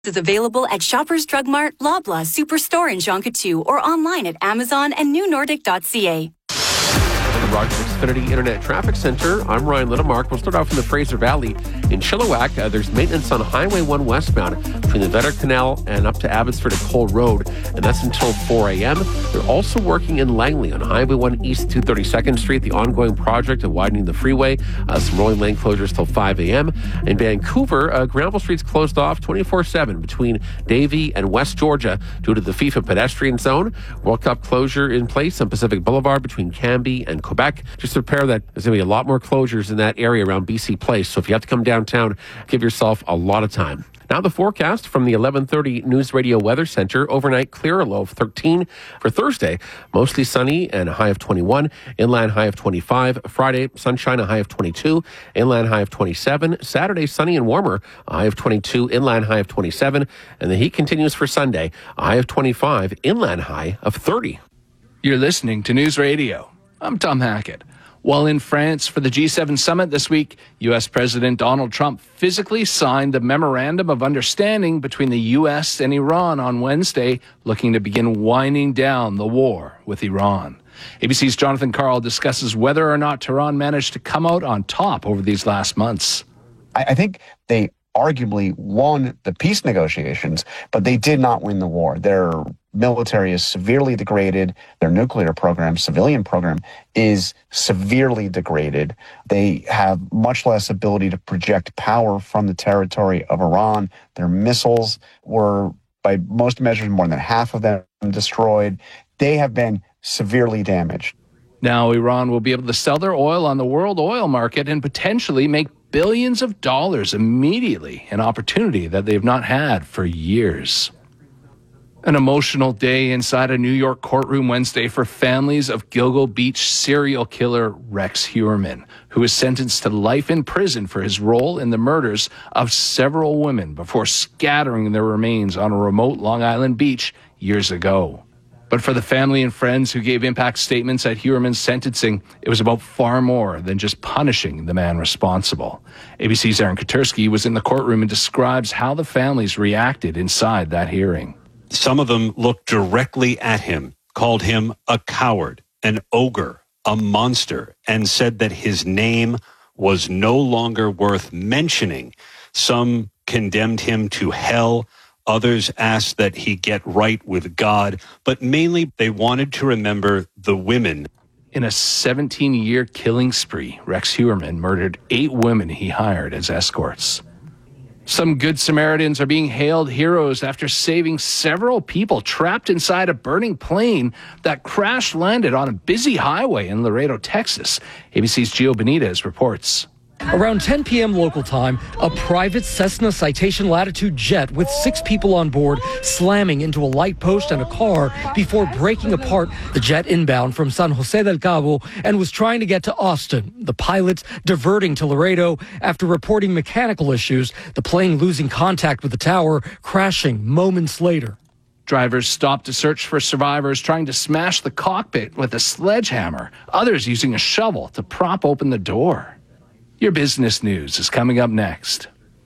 is available at Shoppers Drug Mart, Loblaw Superstore in Jonquière, or online at Amazon and newnordic.ca. From Rogers Xfinity Internet Traffic Center, I'm Ryan Littlemark. We'll start off in the Fraser Valley. In Chilliwack, there's maintenance on Highway 1 westbound between the Vetter Canal and up to Abbotsford and Cole Road, and that's until 4 a.m. They're also working in Langley on Highway 1 East 232nd Street, the ongoing project of widening the freeway. Some rolling lane closures till 5 a.m. In Vancouver, Granville Street's closed off 24/7 between Davie and West Georgia due to the FIFA pedestrian zone. World Cup closure in place on Pacific Boulevard between Cambie and Quebec. Just prepare that there's going to be a lot more closures in that area around BC Place. So if you have to come downtown, give yourself a lot of time. Now the forecast from the 11:30 News Radio Weather Center. Overnight clear, a low of 13. For Thursday, mostly sunny and a high of 21. Inland high of 25. Friday, sunshine, a high of 22. Inland high of 27. Saturday, sunny and warmer, a high of 22. Inland high of 27. And the heat continues for Sunday, a high of 25. Inland high of 30. You're listening to News Radio. I'm Tom Hackett. While in France for the G7 summit this week, U.S. President Donald Trump physically signed the Memorandum of Understanding between the U.S. and Iran on Wednesday, looking to begin winding down the war with Iran. ABC's Jonathan Karl discusses whether or not Tehran managed to come out on top over these last months. I think they arguably won the peace negotiations, but they did not win the war. Their military is severely degraded. Their nuclear program, civilian program, is severely degraded. They have much less ability to project power from the territory of Iran. Their missiles were, by most measures, more than half of them destroyed. They have been severely damaged. Now Iran will be able to sell their oil on the world oil market and potentially make billions of dollars immediately, an opportunity that they've not had for years. An emotional day inside a New York courtroom Wednesday for families of Gilgo Beach serial killer Rex Heuermann, who was sentenced to life in prison for his role in the murders of several women before scattering their remains on a remote Long Island beach years ago. But for the family and friends who gave impact statements at Heuermann's sentencing, it was about far more than just punishing the man responsible. ABC's Aaron Katersky was in the courtroom and describes how the families reacted inside that hearing. Some of them looked directly at him, called him a coward, an ogre, a monster, and said that his name was no longer worth mentioning. Some condemned him to hell. Others asked that he get right with God, but mainly they wanted to remember the women. In a 17-year killing spree, Rex Heuermann murdered 8 women he hired as escorts. Some Good Samaritans are being hailed heroes after saving several people trapped inside a burning plane that crash-landed on a busy highway in Laredo, Texas. ABC's Gio Benitez reports. Around 10 p.m. local time, a private Cessna Citation Latitude jet with 6 people on board slamming into a light post and a car before breaking apart. The jet inbound from San Jose del Cabo and was trying to get to Austin. The pilots diverting to Laredo after reporting mechanical issues, the plane losing contact with the tower, crashing moments later. Drivers stopped to search for survivors, trying to smash the cockpit with a sledgehammer, others using a shovel to prop open the door. Your business news is coming up next.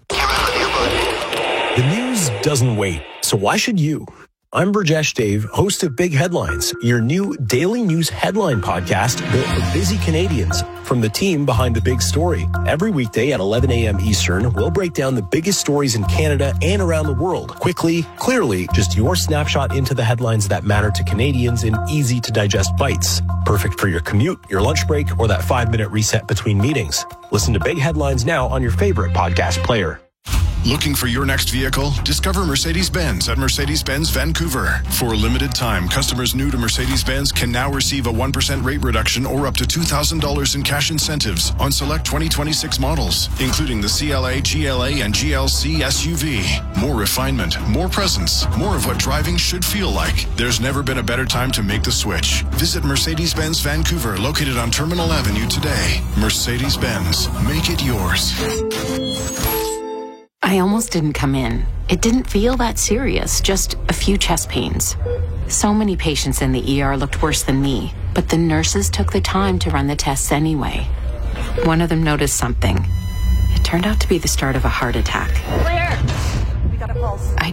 The news doesn't wait, so why should you? I'm Burjesh Dave, host of Big Headlines, your new daily news headline podcast built for busy Canadians from the team behind the big story. Every weekday at 11 a.m. Eastern, we'll break down the biggest stories in Canada and around the world. Quickly, clearly, just your snapshot into the headlines that matter to Canadians in easy-to-digest bites. Perfect for your commute, your lunch break, or that 5-minute reset between meetings. Listen to Big Headlines now on your favorite podcast player. Looking for your next vehicle? Discover Mercedes-Benz at Mercedes-Benz Vancouver. For a limited time, customers new to Mercedes-Benz can now receive a 1% rate reduction or up to $2,000 in cash incentives on select 2026 models, including the CLA, GLA, and GLC SUV. More refinement, more presence, more of what driving should feel like. There's never been a better time to make the switch. Visit Mercedes-Benz Vancouver, located on Terminal Avenue today. Mercedes-Benz, make it yours. I almost didn't come in. It didn't feel that serious, just a few chest pains. So many patients in the ER looked worse than me, but the nurses took the time to run the tests anyway. One of them noticed something. It turned out to be the start of a heart attack. Claire! We got a call. I